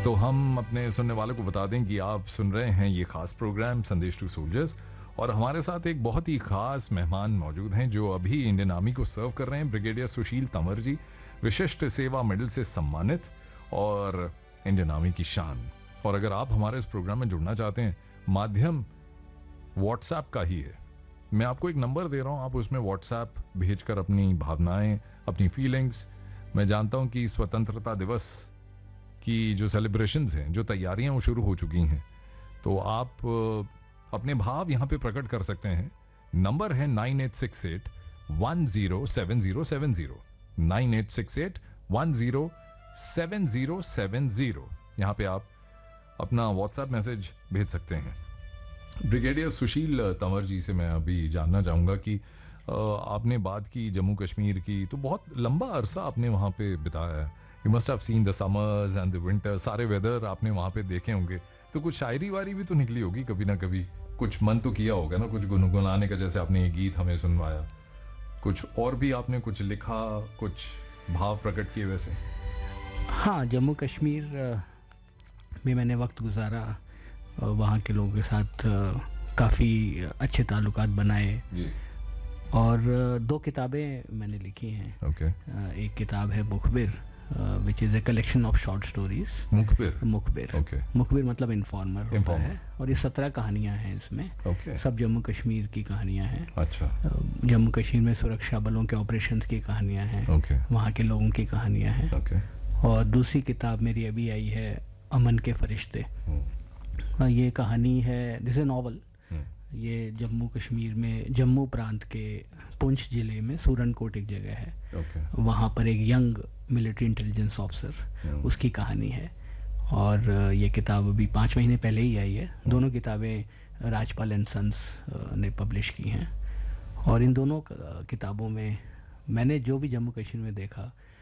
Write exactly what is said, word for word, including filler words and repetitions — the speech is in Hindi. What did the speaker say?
तो हम अपने सुनने वालों को बता दें कि आप सुन रहे हैं ये खास प्रोग्राम संदेश टू सोल्जर्स, और हमारे साथ एक बहुत ही खास मेहमान मौजूद हैं जो अभी इंडियन आर्मी को सर्व कर रहे हैं। ब्रिगेडियर सुशील तंवर जी, विशिष्ट सेवा मेडल से सम्मानित और इंडियन आर्मी की शान। और अगर आप हमारे इस प्रोग्राम में जुड़ना चाहते हैं, माध्यम व्हाट्सएप का ही है। मैं आपको एक नंबर दे रहा हूं, आप उसमें व्हाट्सएप भेजकर अपनी भावनाएं, अपनी फीलिंग्स, मैं जानता हूं कि स्वतंत्रता दिवस की जो सेलिब्रेशंस हैं, जो तैयारियां वो शुरू हो चुकी हैं, तो आप अपने भाव यहां पे प्रकट कर सकते हैं। नंबर है nine eight six eight one zero seven zero seven zero, nine eight six eight one zero seven zero seven zero. यहां पे आप अपना व्हाट्सएप मैसेज भेज सकते हैं। ब्रिगेडियर सुशील तंवर जी से मैं अभी जानना चाहूँगा कि आपने बात की जम्मू कश्मीर की, तो बहुत लंबा अरसा आपने वहाँ पे बिताया है। You must have seen the summers and the winter, सारे वेदर आपने वहाँ पे देखे होंगे, तो कुछ शायरी वारी भी तो निकली होगी कभी ना कभी, कुछ मन तो किया होगा ना कुछ गुनगुनाने का, जैसे आपने ये गीत हमें सुनवाया, कुछ और भी आपने कुछ लिखा, कुछ भाव प्रकट किए वैसे? हाँ, जम्मू कश्मीर में मैंने वक्त गुजारा, वहाँ के लोगों के साथ काफ़ी अच्छे ताल्लुकात बनाए जी। और दो किताबें मैंने लिखी हैं। okay. एक किताब है मुखबिर, which is a collection of short stories. मुखबिर मुखबिर okay. मुखबिर मतलब इन्फॉर्मर होता है, और ये सत्रह कहानियाँ हैं इसमें। okay. सब जम्मू कश्मीर की कहानियाँ हैं। अच्छा। जम्मू कश्मीर में सुरक्षा बलों के ऑपरेशंस की कहानियाँ हैं। okay. वहाँ के लोगों की कहानियाँ हैं। okay. और दूसरी किताब मेरी अभी आई है, अमन के फरिश्ते। hmm. ये कहानी है, दिस ए नॉवल। ये जम्मू कश्मीर में, जम्मू प्रांत के पुंछ ज़िले में सूरनकोट एक जगह है, okay. वहाँ पर एक यंग मिलिट्री इंटेलिजेंस ऑफिसर, उसकी कहानी है। और ये किताब अभी पाँच महीने पहले ही आई है। दोनों किताबें राजपाल एंड सन्स ने पब्लिश की हैं। और इन दोनों किताबों में मैंने जो भी जम्मू कश्मीर में देखा,